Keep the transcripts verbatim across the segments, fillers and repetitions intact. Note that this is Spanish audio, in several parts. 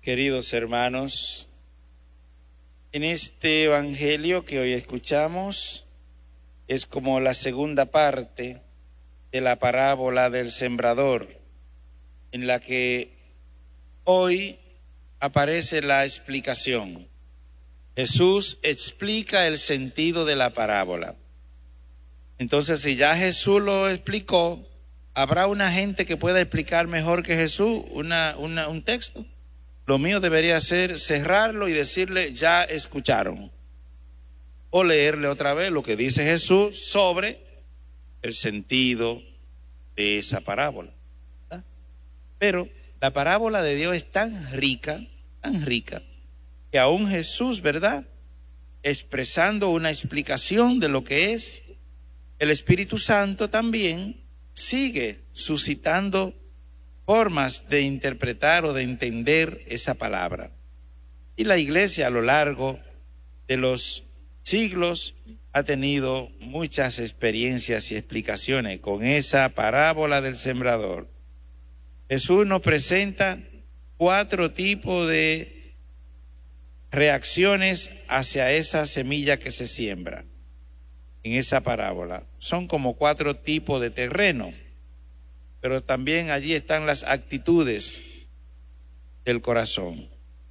Queridos hermanos, en este evangelio que hoy escuchamos es como la segunda parte de la parábola del sembrador, en la que hoy aparece la explicación. Jesús explica el sentido de la parábola. Entonces, si ya Jesús lo explicó, ¿habrá una gente que pueda explicar mejor que Jesús una, una, un texto? Lo mío debería ser cerrarlo y decirle, ya escucharon. O leerle otra vez lo que dice Jesús sobre el sentido de esa parábola. ¿Verdad? Pero la parábola de Dios es tan rica, tan rica, que aún Jesús, ¿verdad?, expresando una explicación de lo que es, el Espíritu Santo también sigue suscitando formas de interpretar o de entender esa palabra. Y la Iglesia a lo largo de los siglos ha tenido muchas experiencias y explicaciones con esa parábola del sembrador. Jesús nos presenta cuatro tipos de reacciones hacia esa semilla que se siembra en esa parábola. Son como cuatro tipos de terreno, pero también allí están las actitudes del corazón.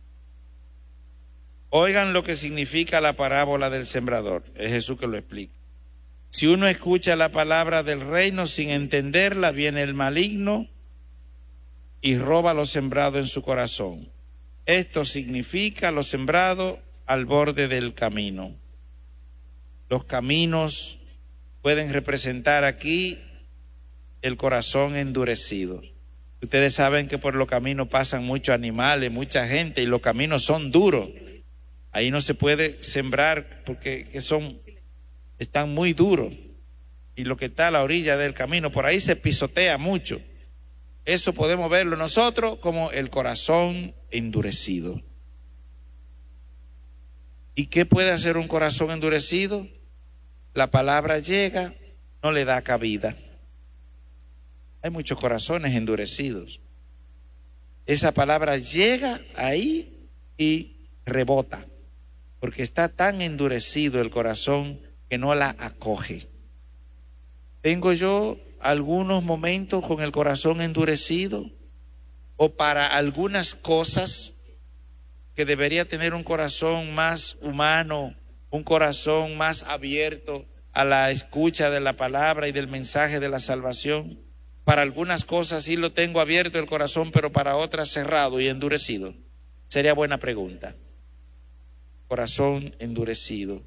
Oigan lo que significa la parábola del sembrador. Es Jesús que lo explica. Si uno escucha la palabra del reino sin entenderla, viene el maligno y roba lo sembrado en su corazón. Esto significa lo sembrado al borde del camino. Los caminos pueden representar aquí el corazón endurecido. Ustedes saben que por los caminos pasan muchos animales, mucha gente, y los caminos son duros. Ahí no se puede sembrar porque que son, están muy duros. Y lo que está a la orilla del camino, por ahí se pisotea mucho. Eso podemos verlo nosotros como el corazón endurecido. ¿Y qué puede hacer un corazón endurecido? La palabra llega, no le da cabida. Hay muchos corazones endurecidos. Esa palabra llega ahí y rebota, porque está tan endurecido el corazón que no la acoge. ¿Tengo yo algunos momentos con el corazón endurecido? ¿O para algunas cosas que debería tener un corazón más humano, un corazón más abierto a la escucha de la palabra y del mensaje de la salvación? Para algunas cosas sí lo tengo abierto el corazón, pero para otras cerrado y endurecido. Sería buena pregunta. Corazón endurecido.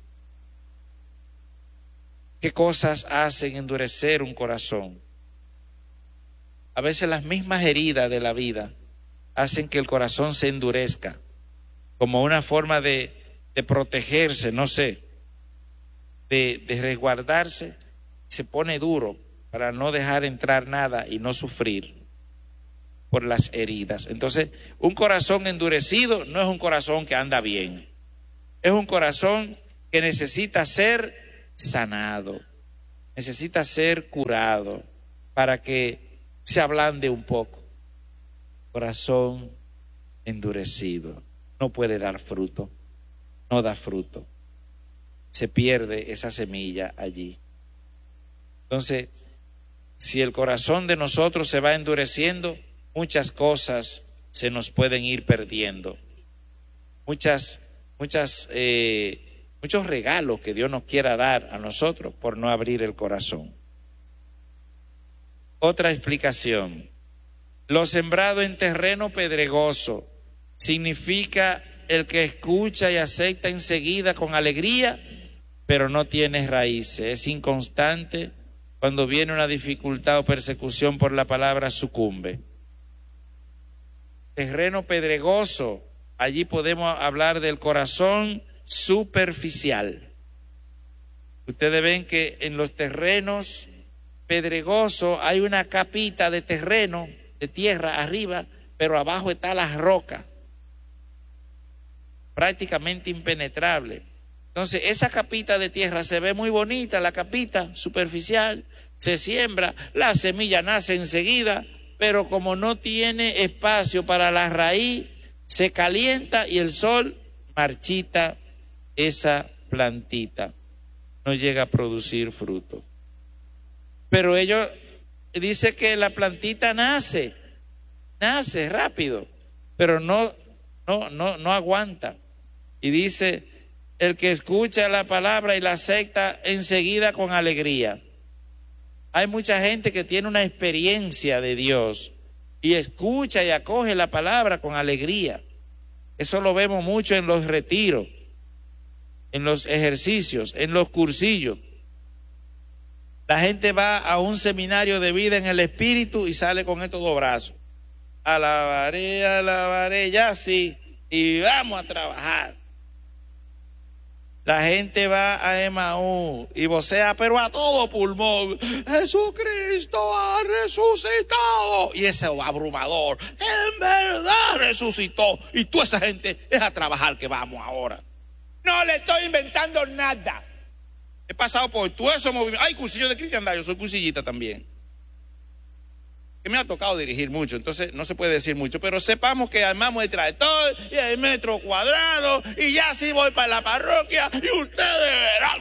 ¿Qué cosas hacen endurecer un corazón? A veces las mismas heridas de la vida hacen que el corazón se endurezca, como una forma de, de protegerse, no sé, de, de resguardarse. Se pone duro para no dejar entrar nada y no sufrir por las heridas. Entonces, un corazón endurecido no es un corazón que anda bien. Es un corazón que necesita ser sanado, necesita ser curado para que se ablande un poco. Corazón endurecido no puede dar fruto, no da fruto. Se pierde esa semilla allí. Entonces, si el corazón de nosotros se va endureciendo, muchas cosas se nos pueden ir perdiendo. Muchas, muchas, eh, muchos regalos que Dios nos quiera dar a nosotros por no abrir el corazón. Otra explicación. Lo sembrado en terreno pedregoso significa el que escucha y acepta enseguida con alegría, pero no tiene raíces, es inconstante. Cuando viene una dificultad o persecución por la palabra, sucumbe. Terreno pedregoso, allí podemos hablar del corazón superficial. Ustedes ven que en los terrenos pedregosos hay una capita de terreno, de tierra arriba, pero abajo está la roca, prácticamente impenetrable. Entonces, esa capita de tierra se ve muy bonita, la capita superficial, se siembra, la semilla nace enseguida, pero como no tiene espacio para la raíz, se calienta y el sol marchita esa plantita, no llega a producir fruto. Pero ellos dice que la plantita nace, nace rápido, pero no, no, no, no aguanta. Y dice, el que escucha la palabra y la acepta enseguida con alegría. Hay mucha gente que tiene una experiencia de Dios y escucha y acoge la palabra con alegría. Eso lo vemos mucho en los retiros, en los ejercicios, en los cursillos. La gente va a un seminario de vida en el espíritu y sale con estos dos brazos. Alabaré, alabaré, ya sí, y vamos a trabajar. La gente va a Emaú y vocea, pero a todo pulmón, Jesucristo ha resucitado. Y ese abrumador, en verdad resucitó. Y toda esa gente es a trabajar que vamos ahora. No le estoy inventando nada. He pasado por todo ese movimiento. Ay, cursillo de cristiandad, yo soy cursillita también. Que me ha tocado dirigir mucho, entonces no se puede decir mucho, pero sepamos que armamos el tractor y el metro cuadrado y ya sí voy para la parroquia y ustedes verán.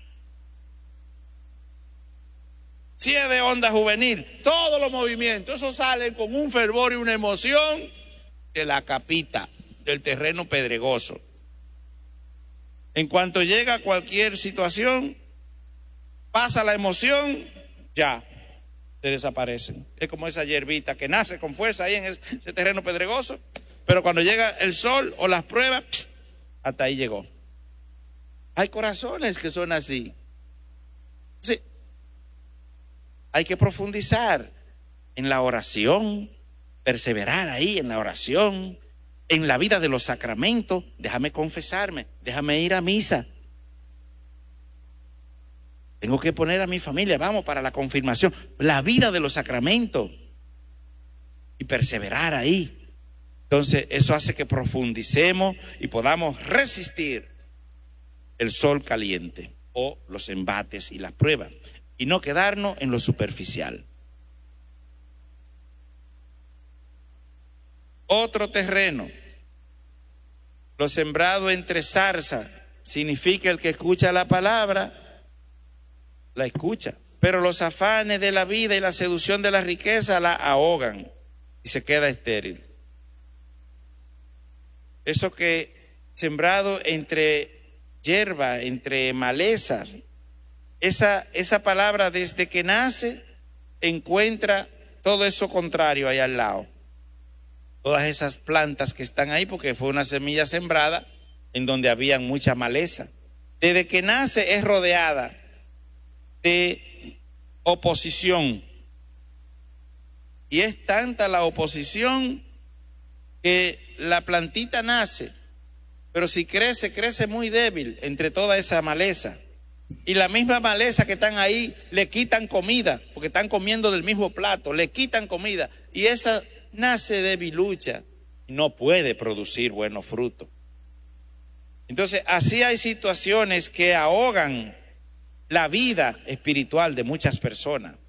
Si es de onda juvenil, todos los movimientos, esos salen con un fervor y una emoción de la capita, del terreno pedregoso. En cuanto llega cualquier situación, pasa la emoción, ya. Se desaparecen. Es como esa hierbita que nace con fuerza ahí en ese terreno pedregoso, pero cuando llega el sol o las pruebas, pss, hasta ahí llegó. Hay corazones que son así. Sí. Hay que profundizar en la oración, perseverar ahí en la oración, en la vida de los sacramentos. Déjame confesarme, déjame ir a misa. Tengo que poner a mi familia, vamos, para la confirmación, la vida de los sacramentos y perseverar ahí. Entonces, eso hace que profundicemos y podamos resistir el sol caliente o los embates y las pruebas y no quedarnos en lo superficial. Otro terreno, lo sembrado entre zarza, significa el que escucha la palabra, la escucha, pero los afanes de la vida y la seducción de la riqueza la ahogan y se queda estéril. Eso que sembrado entre hierba, entre malezas, esa, esa palabra desde que nace encuentra todo eso contrario ahí al lado. Todas esas plantas que están ahí porque fue una semilla sembrada en donde había mucha maleza. Desde que nace es rodeada de oposición y es tanta la oposición que la plantita nace, pero si crece, crece muy débil entre toda esa maleza y la misma maleza que están ahí le quitan comida porque están comiendo del mismo plato, le quitan comida y esa nace debilucha y no puede producir buenos frutos. Entonces así hay situaciones que ahogan la vida espiritual de muchas personas.